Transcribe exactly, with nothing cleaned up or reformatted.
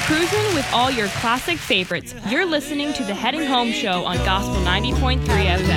Cruising with all your classic favorites. You're listening to the Heading Home Show on Gospel ninety point three F M.